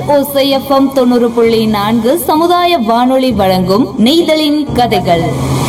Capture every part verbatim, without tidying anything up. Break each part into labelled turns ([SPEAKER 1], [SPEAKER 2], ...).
[SPEAKER 1] ஓசை எஃப்எம் தொண்ணூறு புள்ளி நான்கு சமுதாய வானொலி வழங்கும் நெய்தலின் கதைகள்.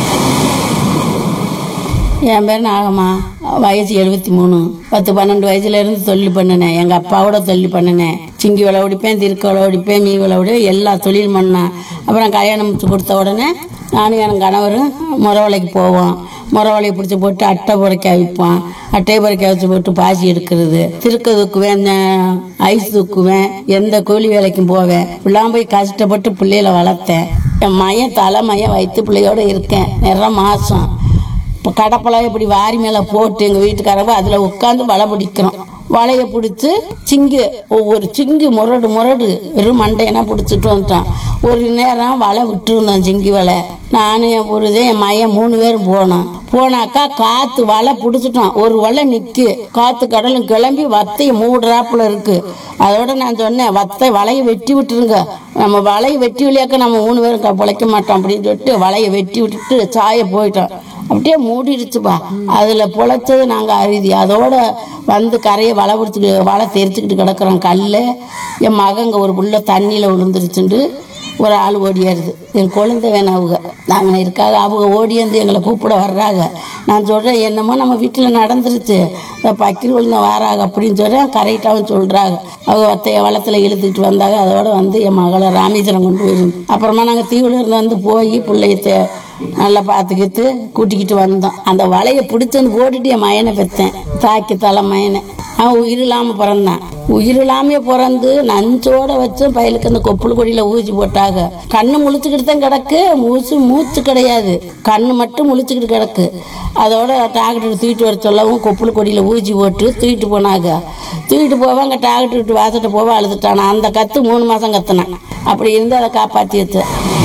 [SPEAKER 2] என் பேர் நாகம்மா. வயசு எழுபத்தி மூணு. பத்து பன்னெண்டு வயசுல இருந்து தொழில் பண்ணினேன். எங்க அப்பாவோட தொழில் பண்ணினேன். சிங்கி விலை ஒடிப்பேன், திருக்க விலை ஒடிப்பேன், மீ விலை ஒடி எல்லா தொழில் பண்ணேன். அப்புறம் கல்யாணம் முடிச்சு கொடுத்த உடனே நானும் என் கணவரும் முறவலைக்கு போவோம். முறவலையை பிடிச்சி போட்டு அட்டை புறைக்க வைப்போம். அட்டையை புறைக்க வச்சு போட்டு பாசி எடுக்கிறது, திருக்க தூக்குவேன், ஐஸ் தூக்குவேன், எந்த கூலி வேலைக்கும் போவேன். இப்படிலாம் போய் கஷ்டப்பட்டு பிள்ளைகளை வளர்த்தேன். என் மையன் தலை மையம் வயிற்று பிள்ளையோட இருக்கேன். நிற மாசம் இப்போ கடப்பெல்லாம் இப்படி வாரி மேலே போட்டு எங்கள் வீட்டுக்காரங்க அதில் உட்காந்து வலை பிடிக்கிறோம். வலையை பிடிச்சி சிங்கு ஒவ்வொரு சிங்கு முரடு முரடு வெறும் மண்டையெல்லாம் பிடிச்சிட்டு வந்துட்டான். ஒரு நேரம் வலை விட்டுருந்தோம், சிங்கி வலை. நானும் என் பொருதே என் மையன் மூணு பேரும் போனோம். போனாக்கா காற்று வலை பிடிச்சிட்டோம். ஒரு வலை நிற்கு, காற்று கடலும் கிளம்பி வத்தையை மூடுறாப்புல இருக்கு. அதோட நான் சொன்னேன், வத்தை வலையை வெட்டி விட்டுருங்க, நம்ம வலையை வெட்டி விளையாக்க நம்ம மூணு பேரும் பிழைக்க மாட்டோம் அப்படின்னு சொல்லிட்டு வலையை வெட்டி விட்டுட்டு சாய போயிட்டோம். அப்படியே மூடிடுச்சுப்பா. அதுல பொழைச்சது நாங்க அறுதி. அதோட வந்து கரையை வலை பிடிச்சிக்கிட்டு வலை தெரிச்சுக்கிட்டு கிடக்குறோம். கல்ல என் மகங்க ஒரு புள்ள தண்ணியில விழுந்துருச்சுண்டு ஒரு ஆள் ஓடியாருது. என் குழந்தை வேணும் அவங்க நாங்கள் இருக்காங்க. அவங்க ஓடி வந்து எங்களை கூப்பிட வர்றாங்க. நான் சொல்கிறேன், என்னமோ நம்ம வீட்டில் நடந்துருச்சு, பக்கி விழுந்த வராங்க அப்படின்னு சொல்கிறேன். கரெக்டாகவும் சொல்கிறாங்க. அவங்க ஒத்தைய வளத்தில் இழுத்துக்கிட்டு வந்தாங்க. அதோட வந்து என் மகளை ராமேஸ்வரம் கொண்டு போயிருந்து அப்புறமா நாங்கள் தீவுல இருந்து வந்து போய் பிள்ளைய நல்லா பார்த்துக்கிட்டு கூட்டிக்கிட்டு வந்தோம். அந்த வலையை பிடிச்சி வந்து போட்டுட்டு என் மயனை பெற்றேன். தாக்கி தலை மயனை. அவன் உயிர் இல்லாமல் பிறந்தான். உயிர் இல்லாமையே பிறந்து நஞ்சோட வச்சு பயலுக்கு அந்த கொப்புள் கொடியில் ஊசி போட்டாங்க. கண்ணு முழிச்சுக்கிட்டு தான் கிடக்கு, மூச்சு மூச்சு கிடையாது, கண்ணு மட்டும் முழிச்சுக்கிட்டு கிடக்கு. அதோட டாக்டர் தூக்கிட்டு வர சொல்லவும் கொப்புள் கொடியில் ஊசி போட்டு தூக்கிட்டு போனாங்க. தூக்கிட்டு போவாங்க, டாக்டர் விட்டு வாசட்டு போவா அழுதுட்டானா. அந்த கத்து மூணு மாதம் கத்துனான். அப்படி இருந்து அதை காப்பாற்றி வச்சு.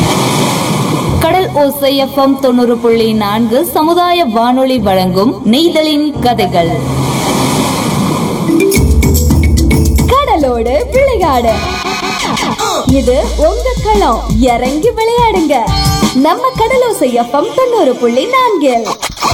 [SPEAKER 1] கடல் ஓசை எஃப்எம் தொண்ணூறு புள்ளி நான்கு சமுதாய வானொலி வழங்கும் நெய்தலின் கதைகள்.
[SPEAKER 3] கடலோடு விளையாடு, இது உங்க களம். இறங்கி விளையாடுங்க, நம்ம கடலோசை எஃப்எம் தொண்ணூறு புள்ளி நான்கில்.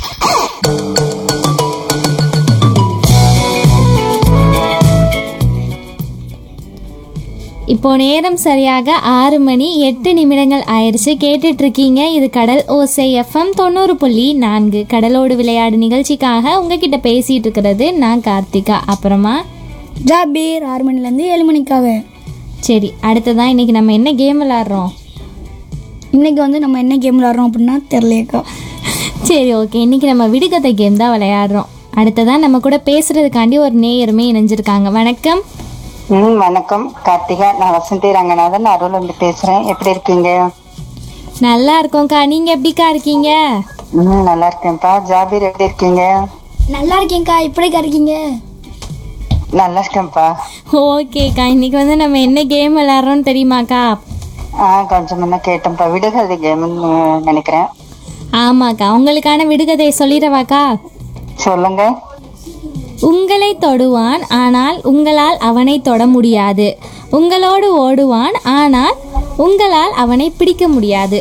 [SPEAKER 4] இப்போ நேரம் சரியாக ஆறு மணி எட்டு நிமிடங்கள் ஆயிடுச்சு. கேட்டுட்டு இருக்கீங்க இது கடல் ஓசை எஃப்எம் தொண்ணூறு புள்ளி நான்கு கடலோடு விளையாடு நிகழ்ச்சிக்காக உங்ககிட்ட பேசிட்டு இருக்கிறது நான் கார்த்திகா. அப்புறமா
[SPEAKER 5] ஜாபீர் ஆறு மணிலேருந்து ஏழு மணிக்காக.
[SPEAKER 4] சரி, அடுத்ததான் இன்னைக்கு நம்ம என்ன கேம் விளாட்றோம்?
[SPEAKER 5] இன்னைக்கு வந்து நம்ம என்ன கேம் விளாட்றோம் அப்படின்னா தெரியலையக்கா.
[SPEAKER 4] சரி, ஓகே. இன்னைக்கு நம்ம விடுகதை கேம் தான் விளையாடுறோம். அடுத்ததான் நம்ம கூட பேசுறதுக்காண்டி ஒரு நேயருமே இணைஞ்சிருக்காங்க. வணக்கம்.
[SPEAKER 6] ம் வணக்கம் கார்த்திகா, நான் வசந்தி ரங்கநாதன் அருள் வந்து பேசுறேன். எப்படி இருக்கீங்க?
[SPEAKER 4] நல்லா இருக்கோம்க்கா, நீங்க எப்படிக்கா இருக்கீங்க?
[SPEAKER 6] ம் நல்லா இருக்கேன்ப்பா. ஜாபீர் எப்படி இருக்கீங்க?
[SPEAKER 5] நல்லா இருக்கேங்க்கா. இப்படிக்கா இருக்கீங்க?
[SPEAKER 6] நல்லா இருக்கேன்ப்பா.
[SPEAKER 4] ஓகேக்கா, இன்னைக்கு வந்து நம்ம என்ன கேம் விளையாடுறோம்னு தெரியுமாக்கா?
[SPEAKER 6] ஆ கொஞ்சம் முன்ன கேட்டேன்ப்பா. விடுகதை கேம்னு நினைக்கிறேன்.
[SPEAKER 4] ஆமாக்கா, உங்களுக்கான விடுகதை சொல்லிடவாக்கா?
[SPEAKER 6] சொல்லுங்க.
[SPEAKER 4] உங்களை தொடுவான் ஆனால் உங்களால் அவனை தொட முடியாது, உங்களோடு ஓடுவான் ஆனால் உங்களால் அவனை பிடிக்க முடியாது.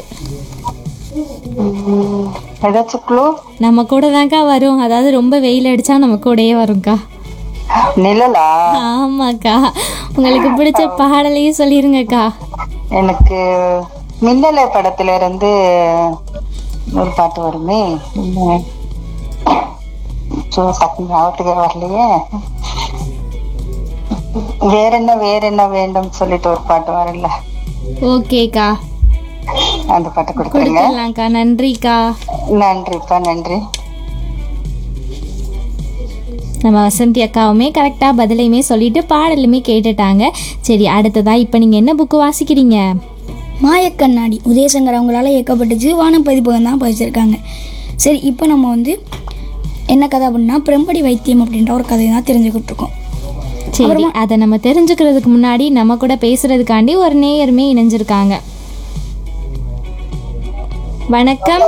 [SPEAKER 6] ஏதாச்சும் க்ளூ?
[SPEAKER 4] நம்ம கூட தான்க்கா வரும், அதாவது ரொம்ப வெயில் அடிச்சா நம்ம கூடயே வரும்க்கா.
[SPEAKER 6] நிழலா?
[SPEAKER 4] ஆமாக்கா, உங்களுக்கு பிடிச்ச பாடலையும் சொல்லிருங்கக்கா.
[SPEAKER 6] எனக்கு மின்னலை படத்துல இருந்து ஒரு பாட்டு வருமே, ஞாபகத்துக்கு வரலையே. வேற என்ன வேற என்ன வேண்டும் சொல்லிட்டு ஒரு பாட்டு வரல.
[SPEAKER 4] ஓகேக்கா,
[SPEAKER 6] அந்த பாட்டை கொடுத்துருங்க.
[SPEAKER 4] கொடுத்துடலாம்க்கா. நன்றிக்கா.
[SPEAKER 6] நன்றிப்பா, நன்றி.
[SPEAKER 4] நம்ம வசந்தி அக்காவுமே கரெக்டாக பதிலையுமே சொல்லிட்டு பாடலுமே கேட்டுட்டாங்க. சரி, அடுத்ததா இப்போ நீங்கள் என்ன புக்கு வாசிக்கிறீங்க?
[SPEAKER 5] மாயக்கண்ணாடி உதயசங்கர் அவங்களால இயக்கப்பட்டுச்சு. வானம் பதிப்பகம் தான் படிச்சிருக்காங்க. சரி, இப்போ நம்ம வந்து என்ன கதை அப்படின்னா பிரம்படி வைத்தியம் அப்படின்ற ஒரு கதையை தான் தெரிஞ்சுக்கிட்டு இருக்கோம்.
[SPEAKER 4] சரி, அதை நம்ம தெரிஞ்சுக்கிறதுக்கு முன்னாடி நம்ம கூட பேசுறதுக்காண்டி ஒரு நேயருமே இணைஞ்சிருக்காங்க. வணக்கம்.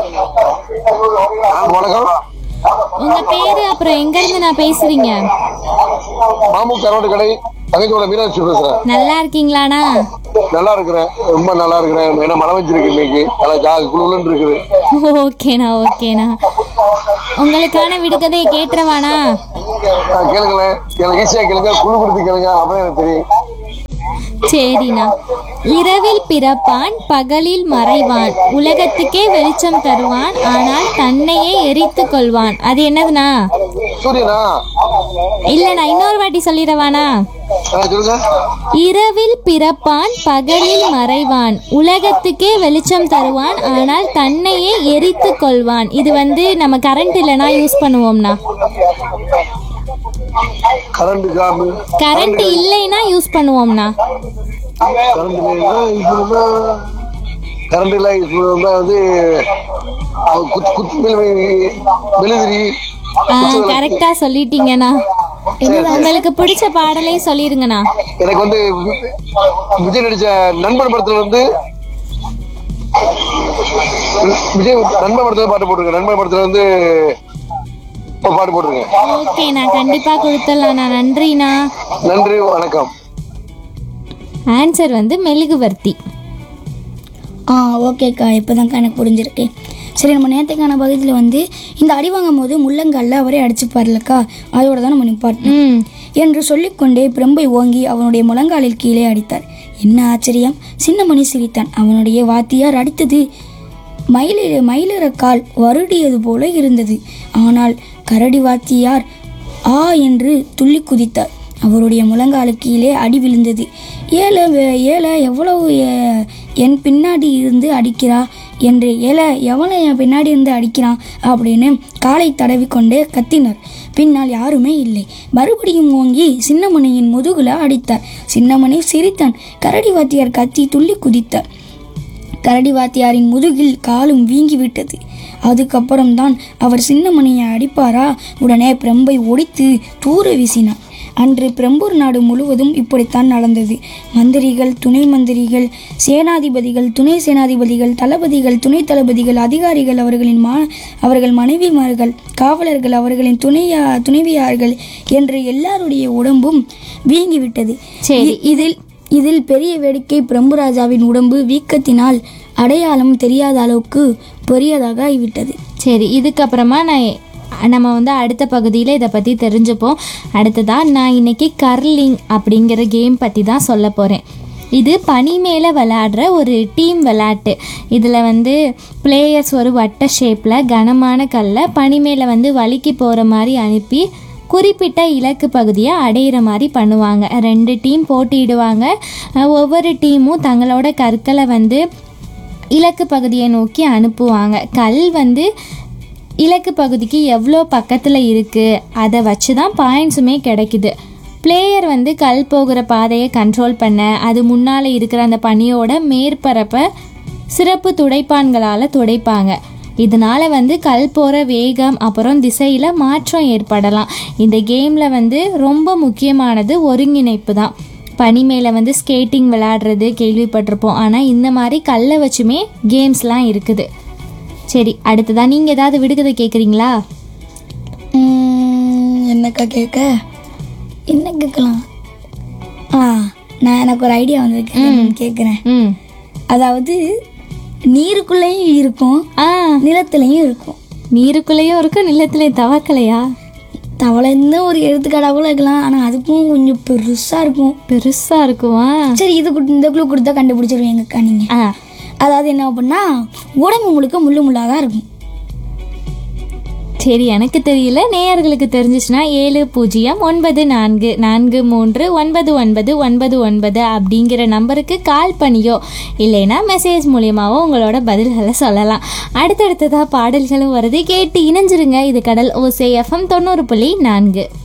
[SPEAKER 4] உங்க பேரு அப்புறம் எங்க இருந்து நான் பேசுறீங்க?
[SPEAKER 7] மாமு கரோடு கடை தங்கச்சோட மீனாட்சி பேசுறேன்.
[SPEAKER 4] நல்லா இருக்கீங்களாண்ணா?
[SPEAKER 7] நல்லா இருக்கிறேன், ரொம்ப நல்லா இருக்கிறேன். ஏன்னா மழை வச்சிருக்கு இன்னைக்கு, நல்லா ஜாக குழுன்னு இருக்குது.
[SPEAKER 4] ஓகேண்ணா, ஓகேண்ணா. உங்களுக்கான விடுகதையை கேட்டுருவானா?
[SPEAKER 7] கேளுங்களேன், எனக்கு ஈஸியா கேளுங்க, குழு கொடுத்து கேளுங்க, அப்புறம் எனக்கு தெரியும்.
[SPEAKER 4] சரிண்ணா. இரவில் பிறப்பான் பகலில் மறைவான் உலகத்துக்கே வெளிச்சம் தருவான் ஆனால் தன்னையே எரித்து கொள்வான். அது என்னதுண்ணா?
[SPEAKER 7] சூரியனா?
[SPEAKER 4] இல்லண்ணா, இன்னொரு வாட்டி சொல்லிடவானா?
[SPEAKER 7] ஆ, சொல்லுங்க.
[SPEAKER 4] இரவில் பிறப்பான் பகலில் மறைவான் உலகத்துக்கே வெளிச்சம் தருவான் ஆனால் தன்னையே எரித்து கொள்வான். இது வந்து நம்ம கரண்ட் இல்லைனா யூஸ் பண்ணுவோம்னா.
[SPEAKER 7] கரண்ட் காமு
[SPEAKER 4] கரண்ட் இல்லைன்னா யூஸ் பண்ணுவோம்னா.
[SPEAKER 7] கரண்ட் இல்லைன்னா இப்போ கரண்ட் இல்லை இப்போ வந்து அவ குத்து குத்து மெழு- மெழுதிரி.
[SPEAKER 4] கரெக்டா சொல்லிட்டீங்கண்ணா. உங்களுக்கு பிடிச்ச பாடலே சொல்லிருங்கண்ணா.
[SPEAKER 7] எனக்கு வந்து விஜய் நடிச்ச நண்பன் படத்துல வந்து விஜய் நண்பன் படத்துல பாட்டு போட்டிருக்கேன். நண்பன் படத்துல வந்து ஒரு பாட்டு போட்டிருக்கேன்.
[SPEAKER 4] ஓகேண்ணா, கண்டிப்பா கொடுத்துடலாண்ணா. நன்றிண்ணா.
[SPEAKER 7] நன்றி, வணக்கம்.
[SPEAKER 4] ஆன்சர் வந்து மெழுகுவர்த்தி.
[SPEAKER 5] ஆ ஓகேக்கா, இப்போ தான்க்கா எனக்கு புரிஞ்சிருக்கு. சரி, நம்ம நேற்றுக்கான பகுதியில் வந்து இந்த அடி வாங்கும் போது முள்ளங்காலில் அவரே அடிச்சுப்பார்லக்கா, அதோட தான் நம்ம நிப்பாட்டணும்
[SPEAKER 4] ம்
[SPEAKER 5] என்று சொல்லிக்கொண்டே பிரம்பை ஓங்கி அவனுடைய முழங்காலில் கீழே அடித்தார். என்ன ஆச்சரியம்! சின்னமணி சிரித்தான். அவனுடைய வாத்தியார் அடித்தது மயிலில் மயிலிறக்கால் வருடியது போல இருந்தது. ஆனால் கரடி வாத்தியார் ஆ என்று துள்ளி குதித்தார். அவருடைய முழங்காலுக்கு கீழே அடி விழுந்தது. ஏழை ஏழை எவ்வளவு எ- என் பின்னாடி இருந்து அடிக்கிறா என்று ஏழை எவ்வளோ என் பின்னாடி இருந்து அடிக்கிறான் அப்படின்னு காலை தடவி கொண்டே கத்தினார். பின்னால் யாருமே இல்லை. மறுபடியும் ஓங்கி சின்னமணியின் முதுகுல அடித்தார். சின்னமணி சிரித்தான். கரடி வாத்தியார் கத்தி துள்ளி குதித்தார். கரடி வாத்தியாரின் முதுகில் காலும் வீங்கிவிட்டது. அதுக்கப்புறம்தான் அவர் சின்னமணியை அடிப்பாரா? உடனே பிரம்பை ஒடித்து தூர வீசினார். அன்று பிரம்பூர் நாடு முழுவதும் இப்படித்தான் நடந்தது. மந்திரிகள், துணை மந்திரிகள், சேனாதிபதிகள், துணை சேனாதிபதிகள், தளபதிகள், துணை தளபதிகள், அதிகாரிகள், அவர்களின் மா அவர்கள் மனைவிமார்கள், காவலர்கள், அவர்களின் துணையா துணைவியார்கள் என்று எல்லாருடைய உடம்பும் வீங்கிவிட்டது.
[SPEAKER 4] சரி.
[SPEAKER 5] இதில் இதில் பெரிய வேடிக்கை, பிரம்புராஜாவின் உடம்பு வீக்கத்தினால் அடையாளம் தெரியாத அளவுக்கு பெரியதாக ஆகிவிட்டது.
[SPEAKER 4] சரி, இதுக்கப்புறமா நான் நம்ம வந்து அடுத்த பகுதியில் இதை பற்றி தெரிஞ்சுப்போம். அடுத்ததான் நான் இன்னைக்கு கர்லிங் அப்படிங்கிற கேம் பற்றி தான் சொல்ல போகிறேன். இது பனி மேலே விளையாடுற ஒரு டீம் விளையாட்டு. இதில் வந்து பிளேயர்ஸ் ஒரு வட்ட ஷேப்பில் கனமான கல்லை பனி மேலே வந்து வலிக்கு போகிற மாதிரி அனுப்பி குறிப்பிட்ட இலக்கு பகுதியை அடையிற மாதிரி பண்ணுவாங்க. ரெண்டு டீம் போட்டியிடுவாங்க. ஒவ்வொரு டீமும் தங்களோட கற்களை வந்து இலக்கு பகுதியை நோக்கி அனுப்புவாங்க. கல் வந்து இலக்கு பகுதிக்கு எவ்வளோ பக்கத்தில் இருக்குது அதை வச்சு தான் பாயிண்ட்ஸுமே கிடைக்குது. பிளேயர் வந்து கல் போகிற பாதையை கண்ட்ரோல் பண்ண அது முன்னால் இருக்கிற அந்த பனியோட மேற்பரப்பை சிறப்பு துடைப்பான்களால் துடைப்பாங்க. இதனால் வந்து கல் போகிற வேகம் அப்புறம் திசையில் மாற்றம் ஏற்படலாம். இந்த கேமில் வந்து ரொம்ப முக்கியமானது ஒருங்கிணைப்பு தான். பனி மேலே வந்து ஸ்கேட்டிங் விளையாடுறது கேள்விப்பட்டிருப்போம். ஆனால் இந்த மாதிரி கல்லை வச்சுமே கேம்ஸ்லாம் இருக்குது. சரி, அடுத்ததான் நீங்கள் ஏதாவது விடுகதை கேட்குறீங்களா?
[SPEAKER 5] என்னக்கா கேட்க என்ன கேட்கலாம்? ஆ நான் எனக்கு ஒரு ஐடியா வந்து கேட்குறேன்.
[SPEAKER 4] ம்
[SPEAKER 5] அதாவது நீருக்குள்ளேயும் இருக்கும்,
[SPEAKER 4] ஆ
[SPEAKER 5] நிலத்துலையும் இருக்கும்.
[SPEAKER 4] நீருக்குள்ளேயும் இருக்கும், நிலத்துலேயும் தவக்கலையா?
[SPEAKER 5] தவளைன்னு ஒரு எடுத்துக்காட்டாக கூட இருக்கலாம். ஆனால் அதுக்கும் கொஞ்சம் பெருசாக இருக்கும்.
[SPEAKER 4] பெருசாக இருக்குமா?
[SPEAKER 5] சரி, இது கு- இந்த குழு கொடுத்தா கண்டுபிடிச்சிருவீங்கக்கா நீங்கள்.
[SPEAKER 4] ஆ
[SPEAKER 5] அதாவது என்ன அப்படின்னா உடம்பு முழுக்க முள்ளு முள்ளாக தான் இருக்கும்.
[SPEAKER 4] சரி, எனக்கு தெரியல. நேயர்களுக்கு தெரிஞ்சிச்சுன்னா ஏழு பூஜ்ஜியம் ஒன்பது நான்கு நான்கு மூன்று ஒன்பது ஒன்பது ஒன்பது ஒன்பது அப்படிங்கிற நம்பருக்கு கால் பண்ணியோ இல்லைன்னா மெசேஜ் மூலியமாவோ உங்களோட பதில்களை சொல்லலாம். அடுத்தடுத்ததாக பாடல்களும் வருது, கேட்டு இணைஞ்சிருங்க. இது கடல் ஓசை எஃப்எம் தொண்ணூறு புள்ளி நான்கு.